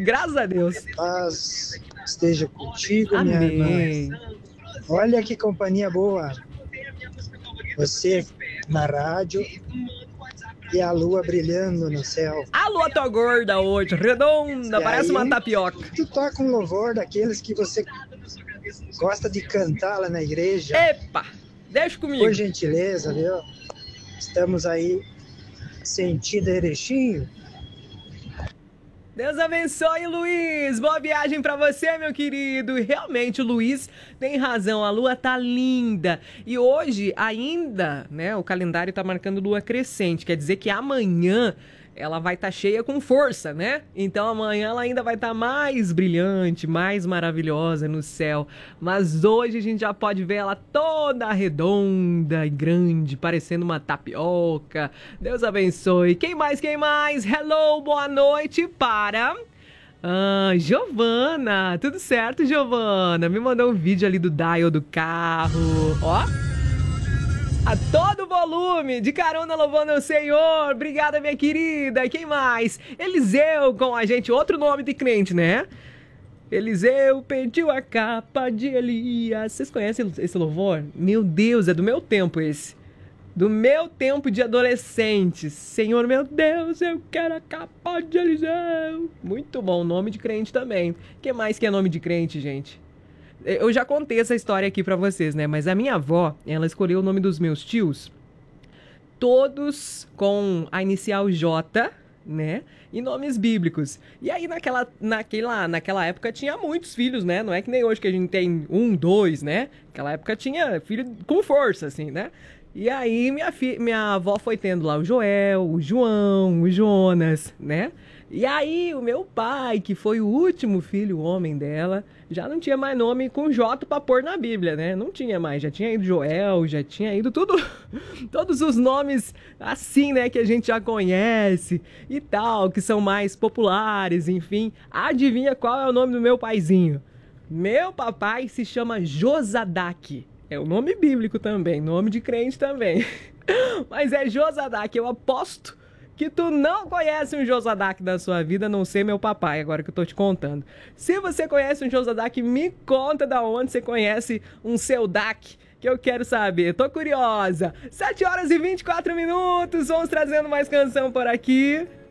Graças a Deus. Paz esteja contigo, minha irmã. Amém. Olha que companhia boa. Você na rádio e a lua brilhando no céu. A lua tá gorda hoje, redonda, E parece aí, uma tapioca. Tu toca um louvor daqueles que você gosta de cantar lá na igreja. Epa, deixa comigo. Por gentileza, viu? Estamos aí sentido Erechim. Deus abençoe, Luiz. Boa viagem pra você, meu querido. E realmente, o Luiz tem razão. A lua tá linda. E hoje ainda, né, o calendário tá marcando lua crescente. Quer dizer que amanhã ela vai estar cheia com força, né? Então amanhã ela ainda vai estar mais brilhante, mais maravilhosa no céu. Mas hoje a gente já pode ver ela toda redonda e grande, parecendo uma tapioca. Deus abençoe. Quem mais? Quem mais? Hello, boa noite para... Giovana. Tudo certo, Giovana? Me mandou um vídeo ali do dial do carro. Ó. A todo volume, de carona louvando o Senhor. Obrigada, minha querida. Quem mais? Eliseu com a gente. Outro nome de crente, né? Eliseu pediu a capa de Elias. Vocês conhecem esse louvor? Meu Deus, é do meu tempo esse. Do meu tempo de adolescente. Senhor, meu Deus, eu quero a capa de Eliseu. Muito bom, nome de crente também. O que mais que é nome de crente, gente? Eu já contei essa história aqui pra vocês, né? Mas a minha avó, ela escolheu o nome dos meus tios, todos com a inicial J, né? E nomes bíblicos. E aí naquela época tinha muitos filhos, né? Não é que nem hoje que a gente tem 1, 2, né? Naquela época tinha filho com força, assim, né? E aí minha avó foi tendo lá o Joel, o João, o Jonas, né? E aí o meu pai, que foi o último filho homem dela, já não tinha mais nome com J pra pôr na Bíblia, né? Não tinha mais, já tinha ido Joel, já tinha ido tudo, todos os nomes assim, né, que a gente já conhece e tal, que são mais populares, enfim. Adivinha qual é o nome do meu paizinho? Meu papai se chama Josadaque. É o nome bíblico também, nome de crente também. Mas é Josadaque, eu aposto que tu não conhece um Josadaque da sua vida, a não ser meu papai, agora que eu tô te contando. Se você conhece um Josadaque, me conta da onde você conhece um seu Daque, que eu quero saber. Tô curiosa. 7 horas e 24 minutos, vamos trazendo mais canção por aqui.